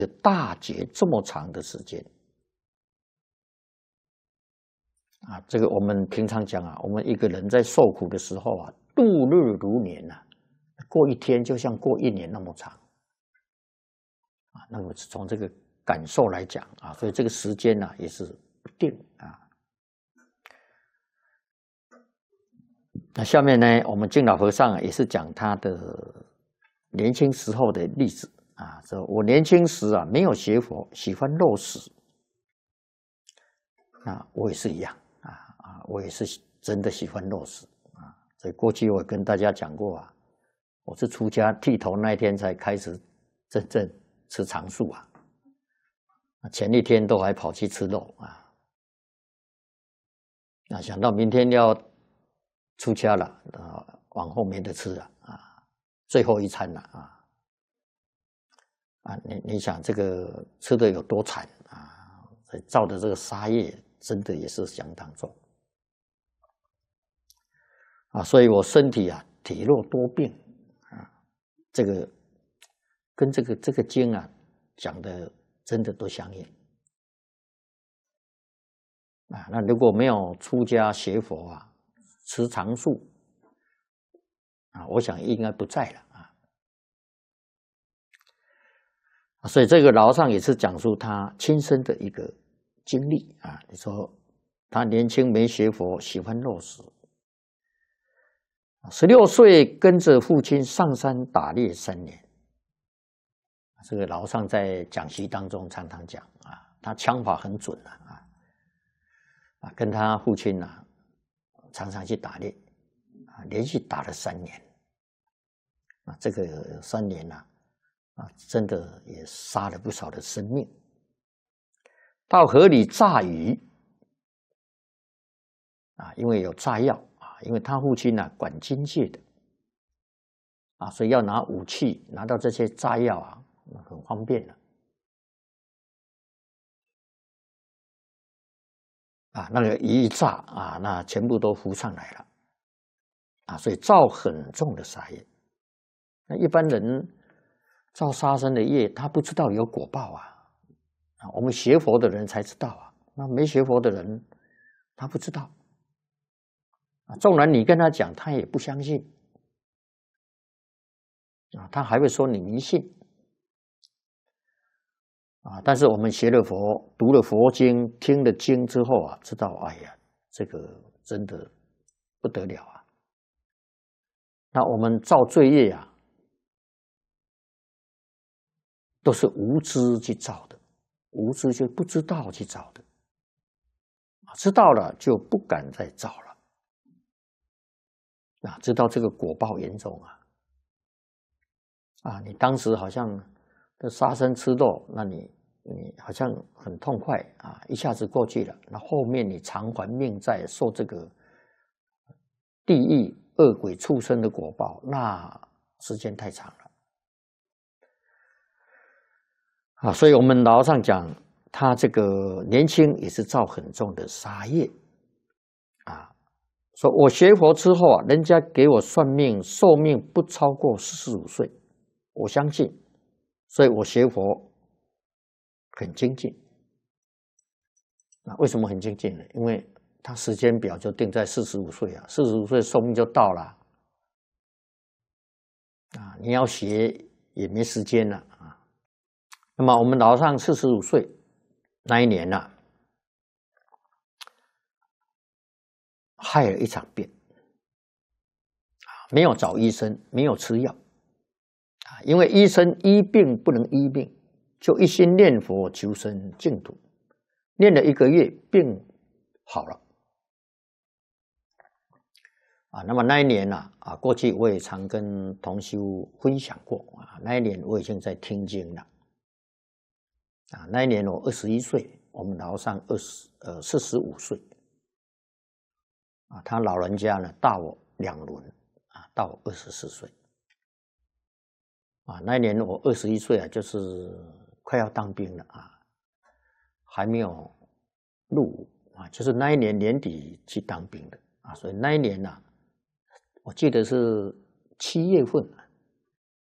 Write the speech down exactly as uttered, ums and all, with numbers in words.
大劫这么长的时间啊，这个我们平常讲啊，我们一个人在受苦的时候啊，度日如年呐、啊，过一天就像过一年那么长啊。那么从这个感受来讲啊，所以这个时间呢、啊、也是不定啊。那下面呢，我们净老和尚、啊、也是讲他的年轻时候的例子啊，说我年轻时啊没有学佛，喜欢肉食，那我也是一样啊啊，我也是真的喜欢肉食啊。所以过去我跟大家讲过啊，我是出家剃头那一天才开始真正吃长素啊，前一天都还跑去吃肉啊，那想到明天要出家了啊，往后没得吃了啊，最后一餐了啊啊！你你想这个吃的有多惨啊？造的这个杀业真的也是相当重啊！所以我身体啊体弱多病啊，这个跟这个这个经啊讲的真的都相应啊。那如果没有出家学佛啊，吃长素啊，我想应该不在了啊。所以这个老和尚也是讲述他亲身的一个经历啊。你说他年轻没学佛，喜欢肉食，十六岁跟着父亲上山打猎三年。这个老和尚在讲习当中常常讲啊，他枪法很准啊啊，跟他父亲呢、啊、常常去打猎啊，连续打了三年啊，这个三年呢 啊, 啊，真的也杀了不少的生命。到河里炸鱼啊，因为有炸药啊，因为他父亲呢、啊、管军械的啊，所以要拿武器拿到这些炸药啊，很方便了啊。那个鱼一炸啊，那全部都浮上来了啊，所以造很重的杀业。那一般人造杀生的业，他不知道有果报啊。啊，我们学佛的人才知道啊，那没学佛的人他不知道啊。纵然你跟他讲，他也不相信啊，他还会说你迷信啊。但是我们学了佛，读了佛经，听了经之后啊，知道，哎呀，这个真的不得了啊。那我们造罪业啊，都是无知去造的，无知就不知道去造的，知道了就不敢再造了啊！知道这个果报严重啊！啊，你当时好像的杀生吃肉，那你你好像很痛快啊，一下子过去了。那后面你偿还命债，受这个地狱恶鬼畜生的果报，那时间太长了啊！所以我们老和尚讲，他这个年轻也是造很重的杀业啊。说我学佛之后啊，人家给我算命，寿命不超过四十五岁，我相信，所以我学佛很精进。那为什么很精进呢？因为他时间表就定在四十五岁啊，四十五岁寿命就到了啊，你要学也没时间了啊。那么我们老和尚四十五岁那一年呢、啊，害了一场病没有找医生，没有吃药啊，因为医生医病不能医命，就一心念佛求生净土，念了一个月，病好了啊。那么那一年呢、啊，啊，过去我也常跟同修分享过啊，那一年我已经在听经了啊。那一年我二十一岁，我们老和尚二十呃四十五岁啊，他老人家呢大我两轮。啊，到我二十四岁，啊，那一年我二十一岁啊，就是快要当兵了啊，还没有入伍啊，就是那一年年底去当兵的啊，所以那一年呢、啊，我记得是七月份